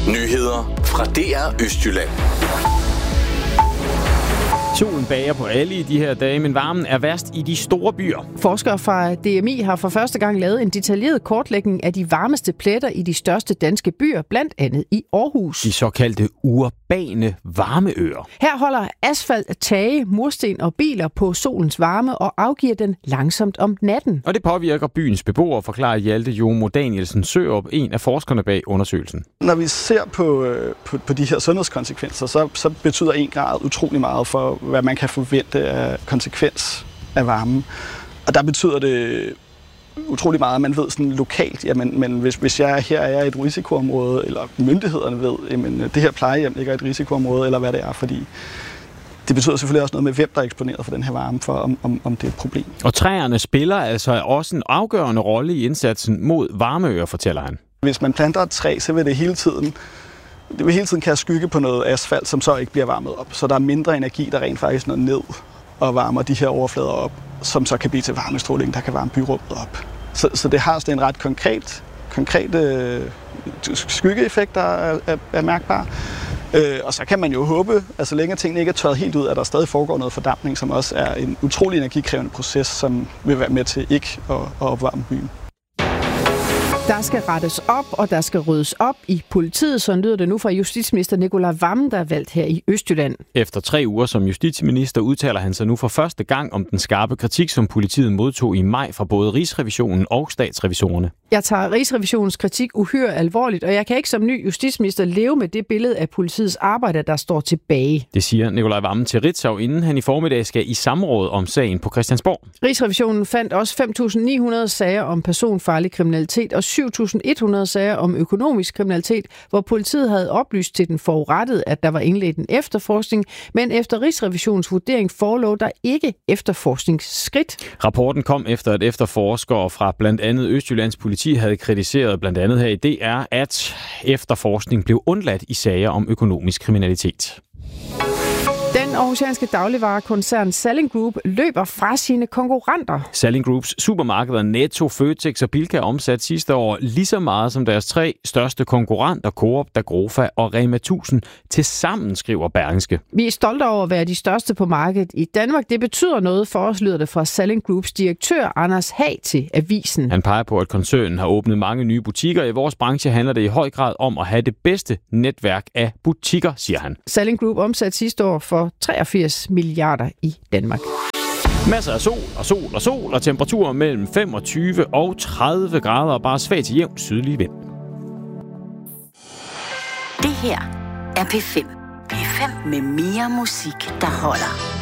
Nyheder fra DR Østjylland. Solen bager på alle i de her dage, men varmen er værst i de store byer. Forskere fra DMI har for første gang lavet en detaljeret kortlægning af de varmeste pletter i de største danske byer, blandt andet i Aarhus. De såkaldte urbane varmeøer. Her holder asfalt, tage, mursten og biler på solens varme og afgiver den langsomt om natten. Og det påvirker byens beboere, forklarer Hjalte Jomo Danielsen Sørup, en af forskerne bag undersøgelsen. Når vi ser på de her sundhedskonsekvenser, så betyder 1 grad utrolig meget for, hvad man kan forvente af konsekvens af varmen. Og der betyder det utrolig meget, at man ved sådan lokalt, men hvis jeg her er i et risikoområde, eller myndighederne ved, jamen det her plejehjem ligger i et risikoområde, eller hvad det er, fordi det betyder selvfølgelig også noget med, hvem der er eksponeret for den her varme, for om det er et problem. Og træerne spiller altså også en afgørende rolle i indsatsen mod varmeøer, fortæller han. Hvis man planter et træ, så vil det hele tiden kaste skygge på noget asfalt, som så ikke bliver varmet op. Så der er mindre energi, der rent faktisk når ned og varmer de her overflader op, som så kan blive til varmestråling, der kan varme byrummet op. Så det har sådan en ret konkret skyggeeffekt, der er mærkbar. Og så kan man jo håbe, at så længe tingene ikke er tørret helt ud, at der stadig foregår noget fordampning, som også er en utrolig energikrævende proces, som vil være med til ikke at opvarme byen. Der skal rettes op, og der skal ryddes op i politiet, så lyder det nu fra justitsminister Nicolai Wammen, der er valgt her i Østjylland. Efter 3 uger som justitsminister udtaler han sig nu for første gang om den skarpe kritik, som politiet modtog i maj fra både Rigsrevisionen og statsrevisorerne. Jeg tager Rigsrevisionens kritik uhyre alvorligt, og jeg kan ikke som ny justitsminister leve med det billede af politiets arbejde, der står tilbage. Det siger Nicolai Wammen til Ritzau, inden han i formiddag skal i samråd om sagen på Christiansborg. Rigsrevisionen fandt også 5.900 sager om personfarlig kriminalitet og 7.100 sager om økonomisk kriminalitet, hvor politiet havde oplyst til den forurettede, at der var indledt en efterforskning, men efter Rigsrevisionens vurdering forelå der ikke efterforskningsskridt. Rapporten kom efter, at efterforskere fra blandt andet Østjyllands politi havde kritiseret blandt andet her i DR, at efterforskning blev undladt i sager om økonomisk kriminalitet. Den aarhusianske dagligvarekoncern Salling Group løber fra sine konkurrenter. Salling Groups supermarkeder Netto, Føtex og Bilka omsatte sidste år lige så meget som deres 3 største konkurrenter, Coop, Dagrofa og Rema 1000, tilsammen, skriver Berlingske. Vi er stolte over at være de største på markedet i Danmark. Det betyder noget for os, lyder det fra Salling Groups direktør Anders Hag til avisen. Han peger på, at koncernen har åbnet mange nye butikker. I vores branche handler det i høj grad om at have det bedste netværk af butikker, siger han. Salling Group omsatte sidste år for 83 milliarder i Danmark. Masser af sol og temperaturer mellem 25 og 30 grader og bare svag til jævn sydlig vind. Det her er P5. P5 med mere musik, der holder.